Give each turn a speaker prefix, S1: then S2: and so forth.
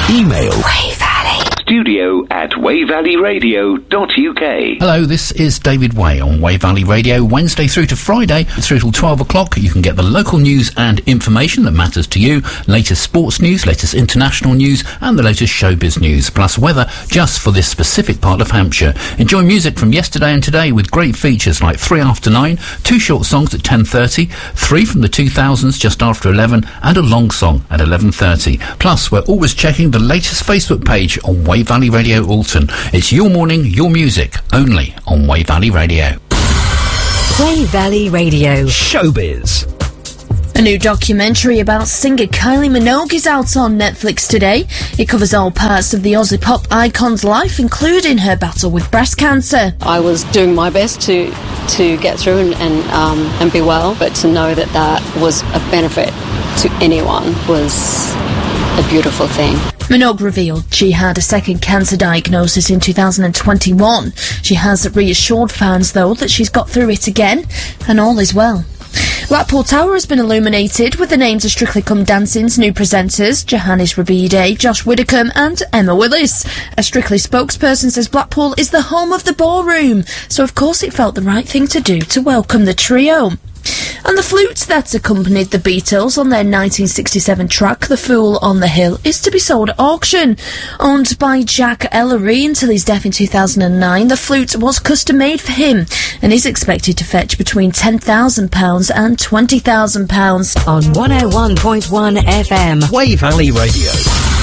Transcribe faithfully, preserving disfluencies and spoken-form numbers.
S1: Email
S2: Way Valley
S3: Studio at way valley radio dot u k.
S4: Hello, this is David Way on Way Valley Radio, Wednesday through to Friday, through till twelve o'clock. You can get the local news and information that matters to you, latest sports news, latest international news, and the latest showbiz news, plus weather just for this specific part of Hampshire. Enjoy music from yesterday and today with great features like three after nine, two short songs at ten thirty, three from the two thousands just after eleven, and a long song at eleven thirty. Plus, we're always checking the latest Facebook page on Way Valley Radio Alton. It's your morning, your music, only on Way Valley Radio.
S2: Way Valley Radio
S1: Showbiz.
S5: A new documentary about singer Kylie Minogue is out on Netflix today. It covers all parts of the Aussie pop icon's life, including her battle with breast cancer.
S6: I was doing my best to to get through and and, um, and be well, but to know that that was a benefit to anyone was a beautiful thing.
S5: Minogue revealed she had a second cancer diagnosis in two thousand twenty-one. She has reassured fans, though, that she's got through it again and all is well. Blackpool Tower has been illuminated with the names of Strictly Come Dancing's new presenters, Johannes Rabide, Josh Widdicombe and Emma Willis. A Strictly spokesperson says Blackpool is the home of the ballroom, so of course it felt the right thing to do to welcome the trio. And the flute that accompanied the Beatles on their nineteen sixty-seven track, The Fool on the Hill, is to be sold at auction. Owned by Jack Ellery until his death in two thousand nine, the flute was custom-made for him and is expected to fetch between ten thousand pounds and twenty thousand pounds.
S2: on one oh one point one F M.
S1: Way Valley Radio.